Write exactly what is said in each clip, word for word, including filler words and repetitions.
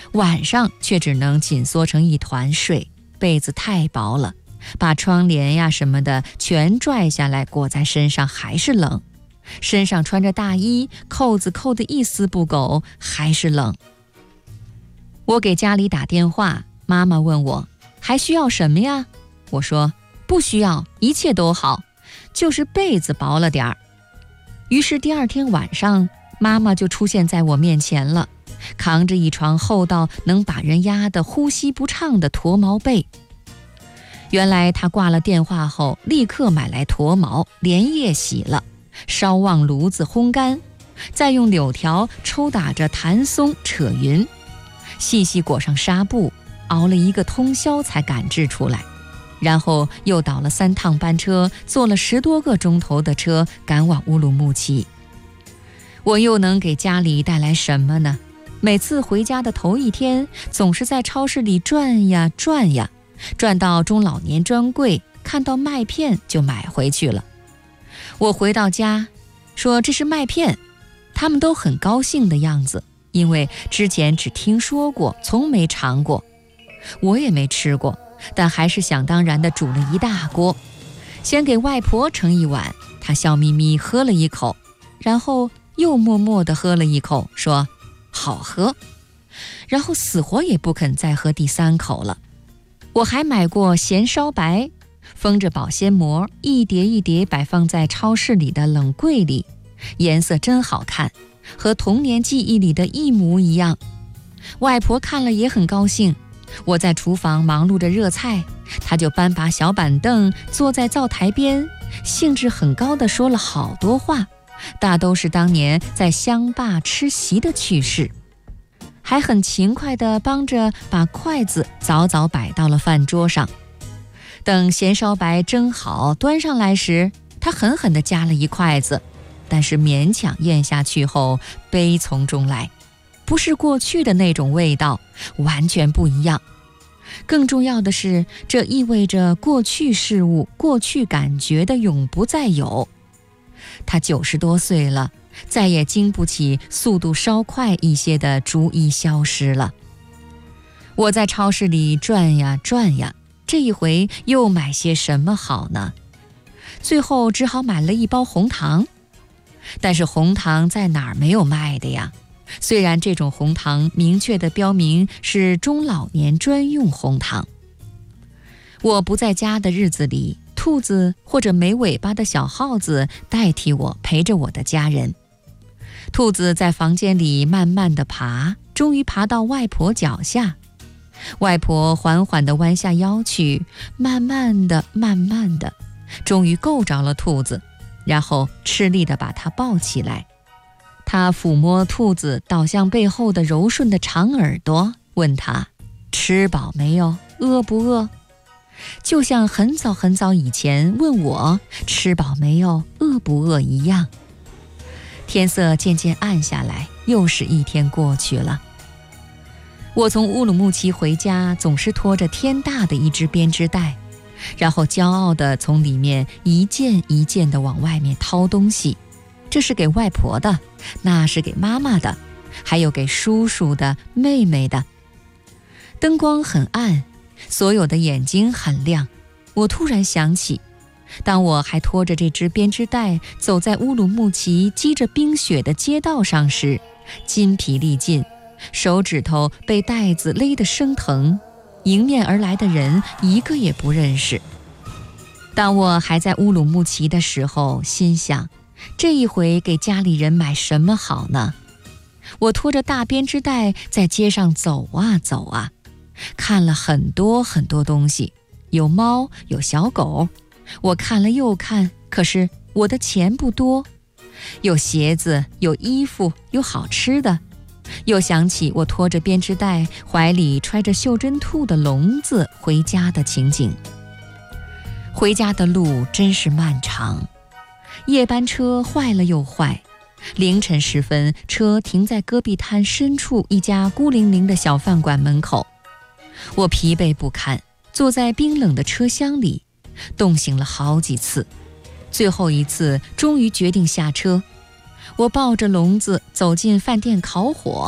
晚上却只能紧缩成一团睡，被子太薄了，把窗帘呀什么的全拽下来裹在身上还是冷，身上穿着大衣，扣子扣得一丝不苟，还是冷。我给家里打电话，妈妈问我还需要什么呀？我说不需要，一切都好，就是被子薄了点儿。于是第二天晚上，妈妈就出现在我面前了，扛着一床厚到能把人压得呼吸不畅的驼毛被。原来她挂了电话后，立刻买来驼毛，连夜洗了，烧旺炉子烘干，再用柳条抽打着弹松扯匀，细细裹上纱布，熬了一个通宵才赶制出来。然后又倒了三趟班车，坐了十多个钟头的车赶往乌鲁木齐。我又能给家里带来什么呢？每次回家的头一天，总是在超市里转呀转呀，转到中老年专柜，看到麦片就买回去了。我回到家说这是麦片，他们都很高兴的样子，因为之前只听说过，从没尝过。我也没吃过，但还是想当然地煮了一大锅，先给外婆盛一碗，她笑眯眯喝了一口，然后又默默地喝了一口，说好喝，然后死活也不肯再喝第三口了。我还买过咸烧白，封着保鲜膜，一叠一叠摆放在超市里的冷柜里，颜色真好看，和童年记忆里的一模一样。外婆看了也很高兴。我在厨房忙碌着热菜，她就搬把小板凳坐在灶台边，兴致很高地说了好多话，大都是当年在乡坝吃席的趣事，还很勤快地帮着把筷子早早摆到了饭桌上。等咸烧白蒸好端上来时，她狠狠地夹了一筷子，但是勉强咽下去后，悲从中来，不是过去的那种味道，完全不一样。更重要的是，这意味着过去事物、过去感觉的永不再有。他九十多岁了，再也经不起速度稍快一些的逐一消失了。我在超市里转呀转呀，这一回又买些什么好呢？最后只好买了一包红糖。但是红糖在哪儿没有卖的呀？虽然这种红糖明确地标明是中老年专用红糖。我不在家的日子里，兔子或者没尾巴的小耗子代替我陪着我的家人。兔子在房间里慢慢地爬，终于爬到外婆脚下。外婆缓缓地弯下腰去，慢慢地慢慢地，终于够着了兔子，然后吃力地把它抱起来。他抚摸兔子倒向背后的柔顺的长耳朵，问他吃饱没有，饿不饿，就像很早很早以前问我吃饱没有，饿不饿一样。天色渐渐暗下来，又是一天过去了。我从乌鲁木齐回家，总是拖着天大的一只编织袋，然后骄傲地从里面一件一件地往外面掏东西。这是给外婆的，那是给妈妈的，还有给叔叔的、妹妹的。灯光很暗，所有的眼睛很亮。我突然想起，当我还拖着这只编织袋走在乌鲁木齐积着冰雪的街道上时，筋疲力尽，手指头被袋子勒得生疼，迎面而来的人一个也不认识。当我还在乌鲁木齐的时候，心想这一回给家里人买什么好呢？我拖着大编织袋在街上走啊走啊，看了很多很多东西，有猫，有小狗，我看了又看，可是我的钱不多。有鞋子，有衣服，有好吃的。又想起我拖着编织袋，怀里揣着袖珍兔的笼子回家的情景。回家的路真是漫长，夜班车坏了又坏，凌晨时分，车停在戈壁滩深处一家孤零零的小饭馆门口。我疲惫不堪，坐在冰冷的车厢里，冻醒了好几次。最后一次，终于决定下车。我抱着笼子走进饭店烤火，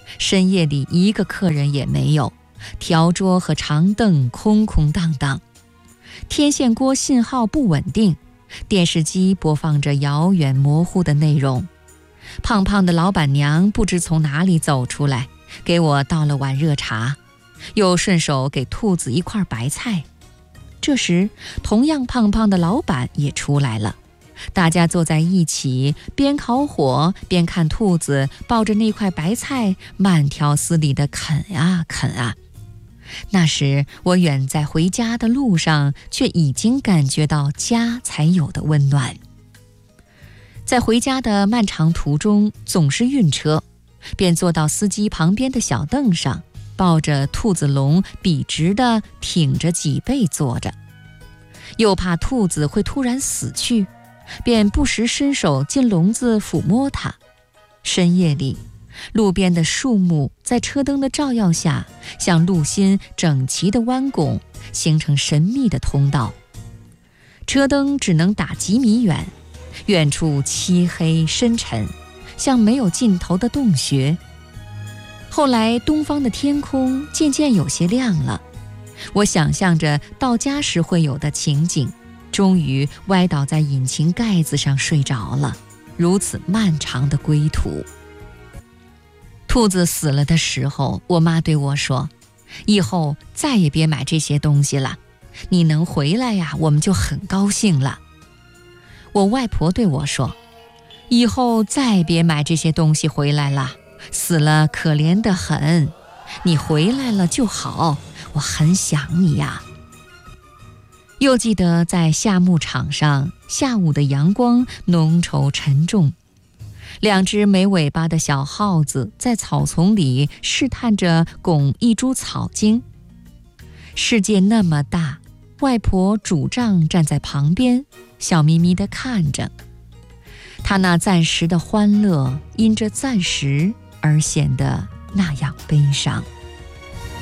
深夜里一个客人也没有，条桌和长凳空空荡荡。天线锅信号不稳定，电视机播放着遥远模糊的内容。胖胖的老板娘不知从哪里走出来，给我倒了碗热茶，又顺手给兔子一块白菜。这时同样胖胖的老板也出来了，大家坐在一起，边烤火边看兔子抱着那块白菜慢条斯理地啃啊啃啊。那时我远在回家的路上，却已经感觉到家才有的温暖。在回家的漫长途中总是晕车，便坐到司机旁边的小凳上，抱着兔子笼笔直地挺着脊背坐着，又怕兔子会突然死去，便不时伸手进笼子抚摸它。深夜里，路边的树木在车灯的照耀下，像路心整齐的弯拱，形成神秘的通道。车灯只能打几米远，远处漆黑深沉，像没有尽头的洞穴。后来东方的天空渐渐有些亮了，我想象着到家时会有的情景，终于歪倒在引擎盖子上睡着了。如此漫长的归途。兔子死了的时候，我妈对我说，以后再也别买这些东西了，你能回来呀，我们就很高兴了。我外婆对我说，以后再别买这些东西回来了，死了可怜得很，你回来了就好，我很想你呀。又记得在夏牧场上，下午的阳光浓稠沉重，两只没尾巴的小耗子在草丛里试探着拱一株草茎。世界那么大，外婆拄杖站在旁边，笑眯眯地看着。她那暂时的欢乐，因着暂时而显得那样悲伤。